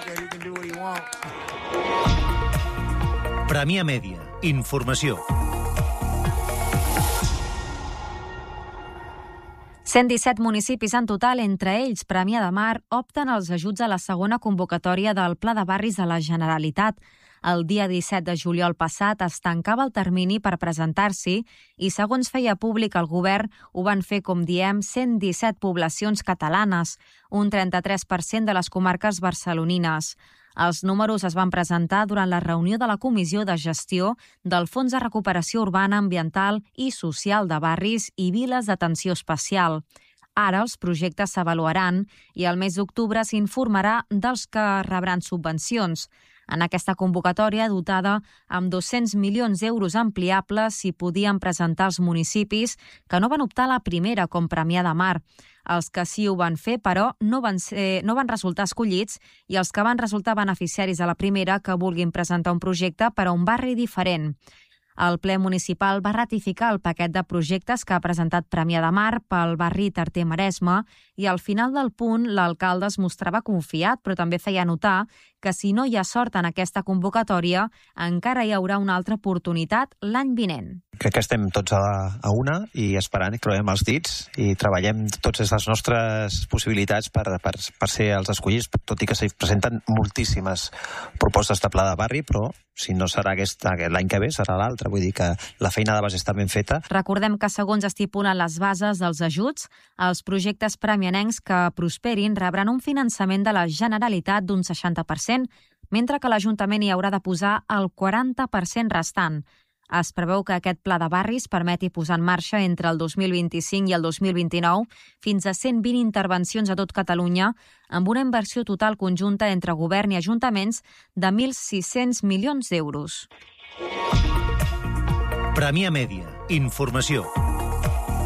jacket, he can do what he wants. Premià Mèdia. Informació. 117 municipis en total, entre ells Premià de Mar, opten als ajuts a la segona convocatòria del Pla de Barris de la Generalitat. El dia 17 de juliol passat es tancava el termini per presentar-s'hi i, segons feia públic el govern, ho van fer, com diem, 117 poblacions catalanes, un 33% de les comarques barcelonines. Els números es van presentar durant la reunió de la Comissió de Gestió del Fons de Recuperació Urbana, Ambiental i Social de Barris i Viles d'Atenció Especial. Ara els projectes s'avaluaran i al mes d'octubre s'informarà dels que rebran subvencions. En aquesta convocatòria, dotada amb 200 milions d'euros ampliables, s'hi podien presentar els municipis que no van optar a la primera, com Premià de Mar. Els que sí ho van fer, però, no van resultar escollits i els que van resultar beneficiaris a la primera que vulguin presentar un projecte per a un barri diferent. El ple municipal va ratificar el paquet de projectes que ha presentat Premià de Mar pel barri Tarter-Maresme i al final del punt l'alcalde es mostrava confiat, però també feia notar que si no hi ha sort en aquesta convocatòria encara hi haurà una altra oportunitat l'any vinent. Crec que estem tots a una i esperant, creuem els dits i treballem totes les nostres possibilitats per ser els escollits, tot i que s'hi presenten moltíssimes propostes de pla de barri, però si no serà l'any que ve, serà l'altre. Vull dir que la feina de base està ben feta. Recordem que, segons estipulen les bases dels ajuts, els projectes premianencs que prosperin rebran un finançament de la Generalitat d'un 60%, mentre que l'Ajuntament hi haurà de posar el 40% restant. Es preveu que aquest pla de barris permeti posar en marxa entre el 2025 i el 2029 fins a 120 intervencions a tot Catalunya, amb una inversió total conjunta entre govern i ajuntaments de 1.600 milions d'euros. Premià Mèdia. Informació.